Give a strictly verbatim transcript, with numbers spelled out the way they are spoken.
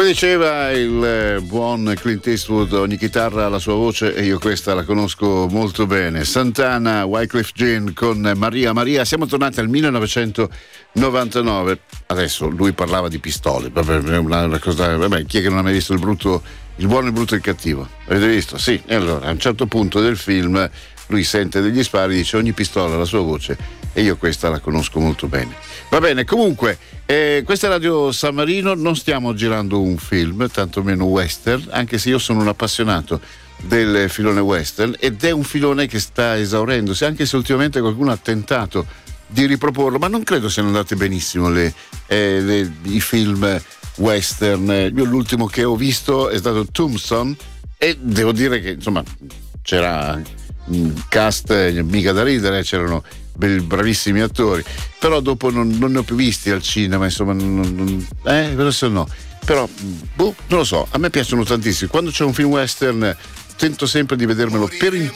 Come diceva il buon Clint Eastwood, ogni chitarra ha la sua voce e io questa la conosco molto bene. Santana, Wyclef Jean con Maria Maria. Siamo tornati al millenovecentonovantanove. Adesso lui parlava di pistole. Vabbè, una, una cosa, vabbè, chi è che non ha mai visto il brutto, il buono, il brutto e il cattivo? Avete visto? Sì. E allora, a un certo punto del film lui sente degli spari, dice ogni pistola ha la sua voce e io questa la conosco molto bene. Va bene, comunque eh, questa è Radio San Marino, non stiamo girando un film, tantomeno western, anche se io sono un appassionato del filone western ed è un filone che sta esaurendosi, anche se ultimamente qualcuno ha tentato di riproporlo, ma non credo siano andate benissimo le, eh, le, i film western. Io l'ultimo che ho visto è stato Tombstone e devo dire che insomma c'era un cast mica da ridere, c'erano bravissimi attori, però dopo non, non ne ho più visti al cinema, insomma, non, non, eh, adesso no, però boh, non lo so, a me piacciono tantissimo. Quando c'è un film western tento sempre di vedermelo per intero.